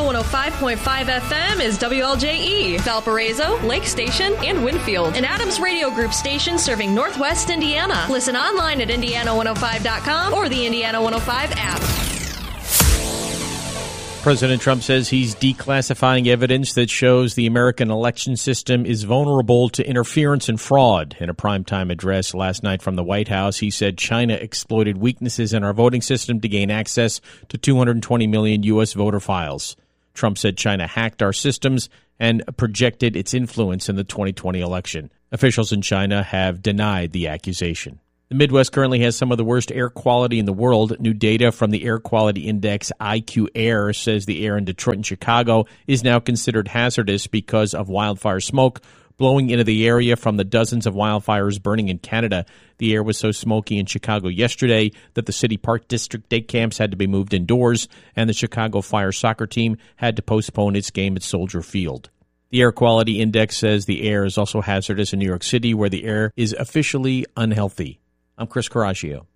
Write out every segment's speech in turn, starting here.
105.5 FM is WLJE, Valparaiso, Lake Station, and Winfield, an Adams Radio Group station serving Northwest Indiana. Listen online at Indiana105.com or the Indiana 105 app. President Trump says he's declassifying evidence that shows the American election system is vulnerable to interference and fraud. In a primetime address last night from the White House, he said China exploited weaknesses in our voting system to gain access to 220 million U.S. voter files. Trump said China hacked our systems and projected its influence in the 2020 election. Officials in China have denied the accusation. The Midwest currently has some of the worst air quality in the world. New data from the air quality index IQ Air says the air in Detroit and Chicago is now considered hazardous because of wildfire smoke blowing into the area from the dozens of wildfires burning in Canada. The air was so smoky in Chicago yesterday that the City Park District day camps had to be moved indoors, and the Chicago Fire soccer team had to postpone its game at Soldier Field. The air quality index says the air is also hazardous in New York City, where the air is officially unhealthy. I'm Chris Caraccio.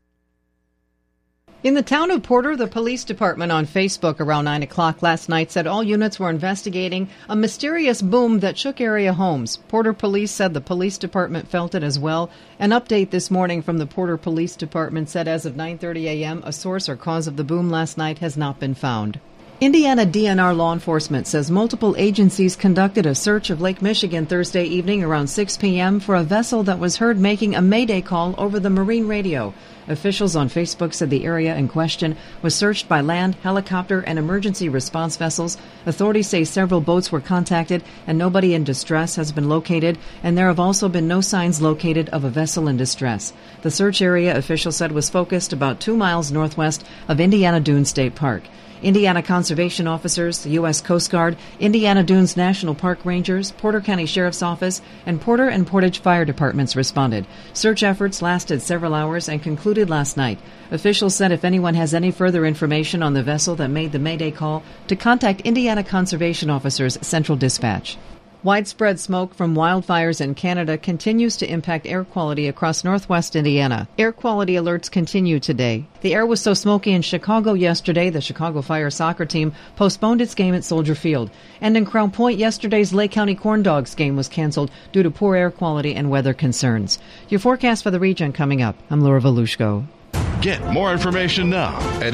In the town of Porter, the police department on Facebook around 9 o'clock last night said all units were investigating a mysterious boom that shook area homes. Porter police said the police department felt it as well. An update this morning from the Porter Police Department said as of 9:30 a.m., a source or cause of the boom last night has not been found. Indiana DNR law enforcement says multiple agencies conducted a search of Lake Michigan Thursday evening around 6 p.m. for a vessel that was heard making a mayday call over the marine radio. Officials on Facebook said the area in question was searched by land, helicopter, and emergency response vessels. Authorities say several boats were contacted and nobody in distress has been located, and there have also been no signs located of a vessel in distress. The search area, officials said, was focused about 2 miles northwest of Indiana Dunes State Park. Indiana Conservation Officers, the U.S. Coast Guard, Indiana Dunes National Park Rangers, Porter County Sheriff's Office, and Porter and Portage Fire Departments responded. Search efforts lasted several hours and concluded last night. Officials said if anyone has any further information on the vessel that made the mayday call, to contact Indiana Conservation Officers Central Dispatch. Widespread smoke from wildfires in Canada continues to impact air quality across northwest Indiana. Air quality alerts continue today. The air was so smoky in Chicago yesterday, the Chicago Fire soccer team postponed its game at Soldier Field. And in Crown Point, yesterday's Lake County Corn Dogs game was canceled due to poor air quality and weather concerns. Your forecast for the region coming up. I'm Laura Volushko. Get more information now at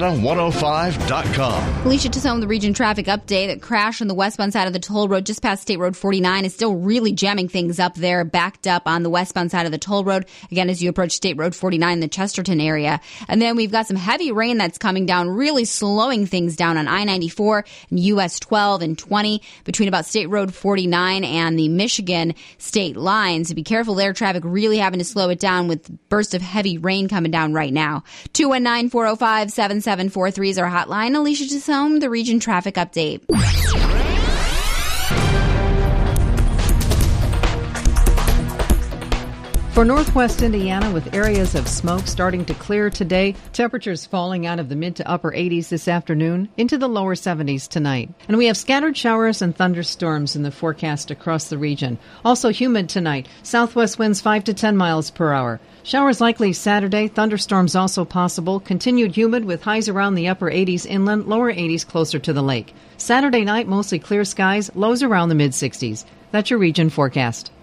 Indiana105.com. Alicia Tassone, the region traffic update. A crash on the westbound side of the toll road just past State Road 49 is still really jamming things up there, backed up on the westbound side of the toll road. Again, as you approach State Road 49 in the Chesterton area. And then we've got some heavy rain that's coming down, really slowing things down on I-94 and US 12 and 20 between about State Road 49 and the Michigan state line. So be careful there. Traffic really having to slow it down with bursts of heavy rain coming down right now. 219-405-7743 is our hotline. Alicia Tassone, the region traffic update. For northwest Indiana, with areas of smoke starting to clear today, temperatures falling out of the mid to upper 80s this afternoon into the lower 70s tonight. And we have scattered showers and thunderstorms in the forecast across the region. Also humid tonight, southwest winds 5 to 10 miles per hour. Showers likely Saturday, thunderstorms also possible, continued humid with highs around the upper 80s inland, lower 80s closer to the lake. Saturday night, mostly clear skies, lows around the mid-60s. That's your region forecast.